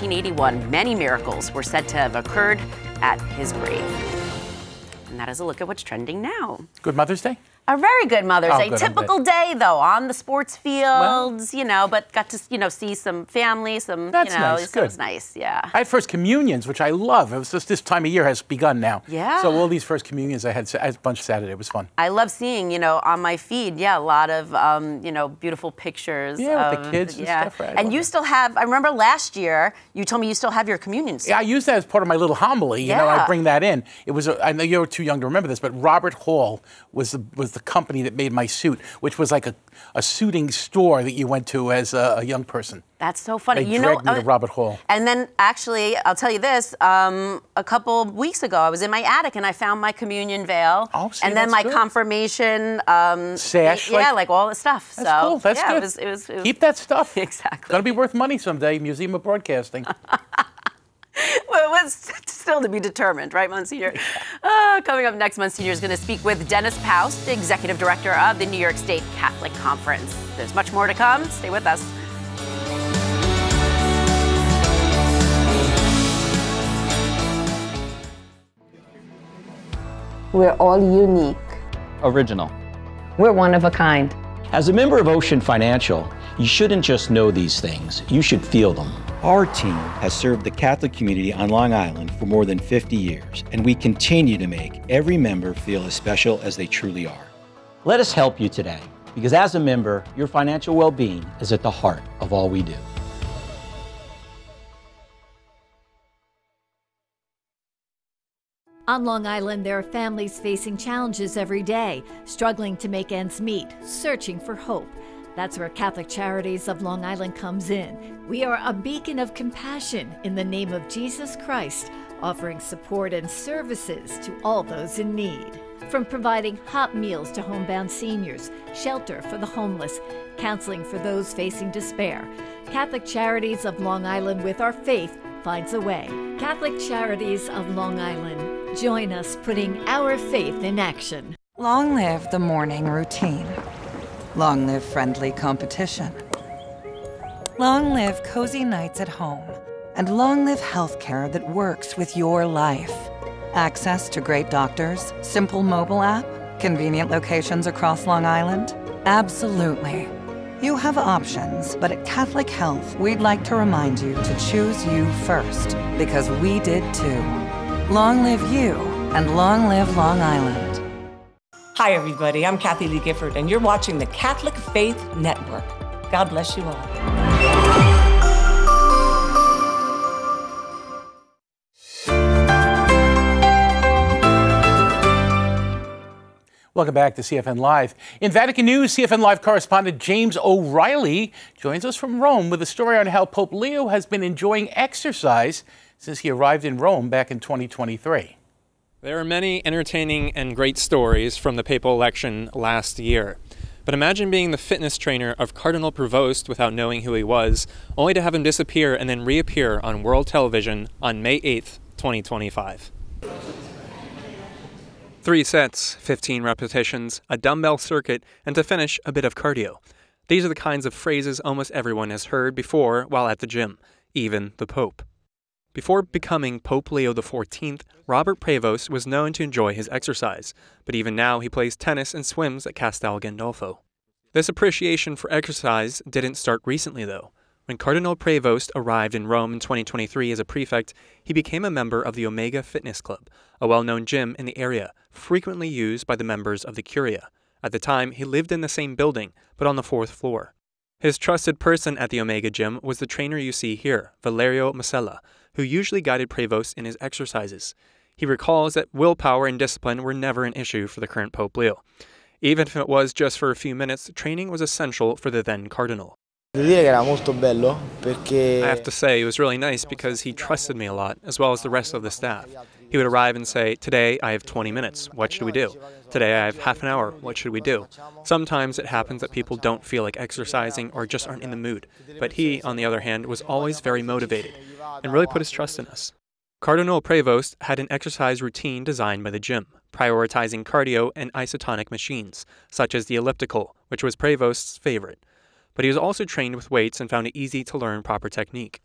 1981, many miracles were said to have occurred at his grave. And that is a look at what's trending now. Good Mother's Day? A very good Mother's Day. Good, typical day, though, on the sports fields, but got to, see some family, That's nice. So it was nice, yeah. I had first communions, which I love. It was just this time of year has begun now. Yeah. So all these first communions I had a bunch Saturday. It was fun. I love seeing, on my feed, a lot of, beautiful pictures. Yeah, with the kids and stuff. Right? And you still have, I remember last year, you told me you still have your communions. Yeah, I used that as part of my little homily. I bring that in. It was, I know you're too young to remember this, but Robert Hall was the company that made my suit, which was like a suiting store that you went to as a young person. That's so funny. They dragged me to Robert Hall. And then, actually, I'll tell you this, a couple weeks ago, I was in my attic and I found my communion veil. Oh, see, and then my confirmation sash. Like all the stuff. That's cool. That's good. It was Keep that stuff. Exactly. It's going to be worth money someday, Museum of Broadcasting. Well, it was still to be determined, right, Monsignor? Coming up next, Monsignor is going to speak with Dennis Paust, Executive Director of the New York State Catholic Conference. There's much more to come. Stay with us. We're all unique. Original. We're one of a kind. As a member of Ocean Financial, you shouldn't just know these things, you should feel them. Our team has served the Catholic community on Long Island for more than 50 years, and we continue to make every member feel as special as they truly are. Let us help you today, because as a member, your financial well-being is at the heart of all we do. On Long Island, there are families facing challenges every day, struggling to make ends meet, searching for hope. That's where Catholic Charities of Long Island comes in. We are a beacon of compassion in the name of Jesus Christ, offering support and services to all those in need. From providing hot meals to homebound seniors, shelter for the homeless, counseling for those facing despair, Catholic Charities of Long Island, with our faith, finds a way. Catholic Charities of Long Island. Join us putting our faith in action. Long live the morning routine. Long live friendly competition. Long live cozy nights at home. And long live healthcare that works with your life. Access to great doctors, simple mobile app, convenient locations across Long Island? Absolutely. You have options, but at Catholic Health, we'd like to remind you to choose you first, because we did too. Long live you, and long live Long Island. Hi, everybody. I'm Kathy Lee Gifford, and you're watching the Catholic Faith Network. God bless you all. Welcome back to CFN Live. In Vatican News, CFN Live correspondent James O'Reilly joins us from Rome with a story on how Pope Leo has been enjoying exercise since he arrived in Rome back in 2023. There are many entertaining and great stories from the papal election last year. But imagine being the fitness trainer of Cardinal Prevost without knowing who he was, only to have him disappear and then reappear on world television on May 8th, 2025. 3 sets, 15 repetitions, a dumbbell circuit, and to finish, a bit of cardio. These are the kinds of phrases almost everyone has heard before while at the gym, even the Pope. Before becoming Pope Leo XIV, Robert Prevost was known to enjoy his exercise, but even now he plays tennis and swims at Castel Gandolfo. This appreciation for exercise didn't start recently, though. When Cardinal Prevost arrived in Rome in 2023 as a prefect, he became a member of the Omega Fitness Club, a well-known gym in the area, frequently used by the members of the Curia. At the time, he lived in the same building, but on the 4th floor. His trusted person at the Omega Gym was the trainer you see here, Valerio Masella, who usually guided Prevost in his exercises. He recalls that willpower and discipline were never an issue for the current Pope Leo. Even if it was just for a few minutes, training was essential for the then cardinal. I have to say, it was really nice because he trusted me a lot, as well as the rest of the staff. He would arrive and say, "Today I have 20 minutes, what should we do? Today I have half an hour, what should we do?" Sometimes it happens that people don't feel like exercising or just aren't in the mood, but he, on the other hand, was always very motivated and really put his trust in us. Cardinal Prevost had an exercise routine designed by the gym, prioritizing cardio and isotonic machines, such as the elliptical, which was Prevost's favorite. But he was also trained with weights and found it easy to learn proper technique.